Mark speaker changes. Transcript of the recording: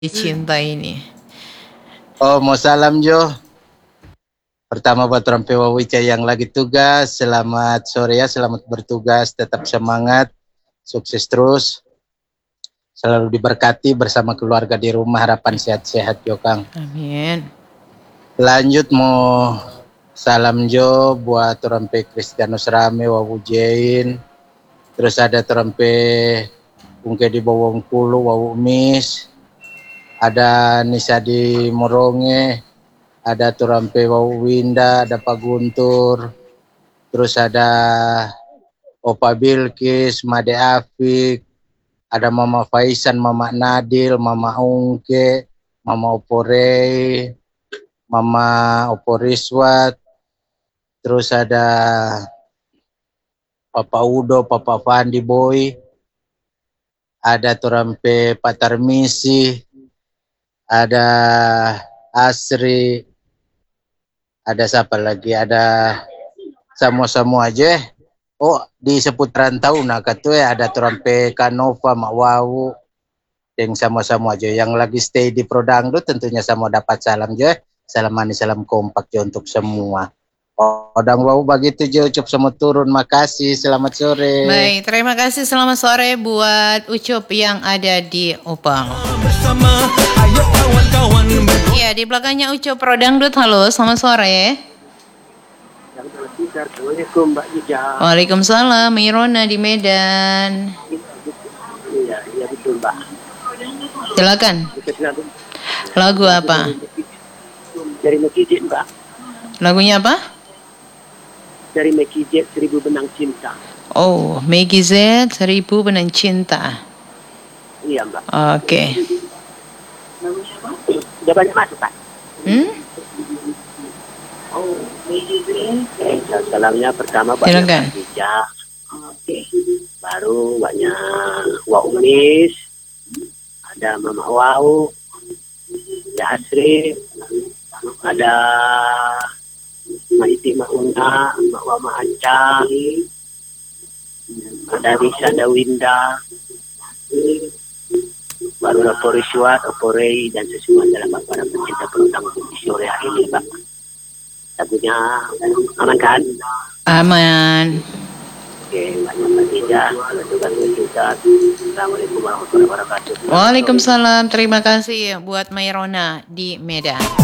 Speaker 1: Cinta ini.
Speaker 2: Oh, mau salam Jo. Pertama buat orang Pewawica yang lagi tugas, selamat sore ya, selamat bertugas, tetap semangat, sukses terus, selalu diberkati bersama keluarga di rumah, harapan sehat-sehat Jo Kang.
Speaker 1: Amin.
Speaker 2: Lanjut mau salam Jo buat orang Pe Kristianus Rame, Wawu Jain, terus ada orang Pe Ungke di Bawangkulu, Wawu Mis, ada Nisa di Moronge, ada Turampe Wawu Winda, ada Pak Guntur, terus ada Opa Bilkis, Made Afik, ada Mama Faisan, Mama Nadil, Mama Ungke, Mama Oporei, Mama Oporiswat, terus ada Papa Udo, Papa Fandi Boy, ada Turampe Pak Tarmisi, ada Asri, ada siapa lagi, ada semua aja. Oh, di seputaran tahun ada Turampe Kanova, Mak Wawu, yang sama-sama aja. Yang lagi stay di Prodangdut tentunya sama dapat salam aja. Salam manis, salam kompak aja untuk semua. Odang Wawu begitu aja, ucup semua turun. Makasih, selamat sore.
Speaker 1: Baik, terima kasih, selamat sore buat Ucup yang ada di Opang. Iya, di belakangnya Ucup Prodangdut. Halo, selamat sore.
Speaker 3: Assalamualaikum Mbak Ija.
Speaker 1: Waalaikumsalam, Irona di Medan.
Speaker 3: Iya betul Mbak.
Speaker 1: Silakan. Lagu apa?
Speaker 3: Dari Mekijet Mbak.
Speaker 1: Lagunya apa?
Speaker 3: Dari Mekijet 1000 Benang Cinta.
Speaker 1: Oh, Maggie Z 1000 Benang Cinta.
Speaker 3: Iya Mbak.
Speaker 1: Oke.
Speaker 3: Udah banyak masuk Pak. Salamnya pertama banyak Mbak Ija. Baru banyak Wak Umis, ada Mama Wau, ada Asri, ada Maiti Mauna, Mak Wama Anca, ada Risa, ada Winda, baru Oporiswat, Oporei, dan sesemua dalam para pecinta perundang di sore hari ini Pak. Lagunya aman kan?
Speaker 1: Aman.
Speaker 3: Oke, banyak Mbak Ija. Kalau tugas. Assalamualaikum warahmatullahi wabarakatuh.
Speaker 1: Waalaikumsalam. Terima kasih buat Mairona di Medan.